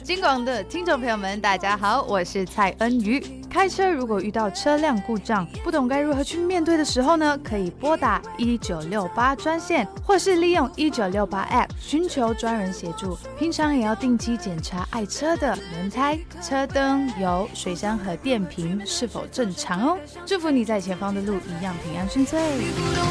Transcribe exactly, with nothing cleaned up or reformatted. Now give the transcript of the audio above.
金广的听众朋友们，大家好，我是蔡恩瑜。开车如果遇到车辆故障，不懂该如何去面对的时候呢，可以拨打一九六八专线，或是利用一九六八 App 寻求专人协助。平常也要定期检查爱车的轮胎、车灯、油、水箱和电瓶是否正常哦。祝福你在前方的路一样平安顺遂。